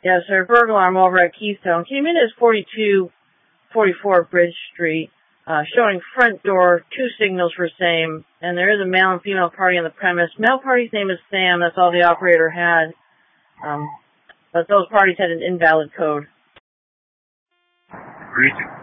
Yes, sir. Burglar alarm over at Keystone. Came in as 4244 Bridge Street, showing front door, 2 signals for same, and there is a male and female party on the premise. Male party's name is Sam. That's all the operator had. But those parties had an invalid code. Greeting.